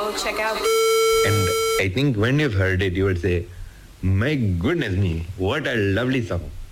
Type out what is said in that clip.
go check out. And I think when you've heard it, you will say, my goodness me, what a lovely song.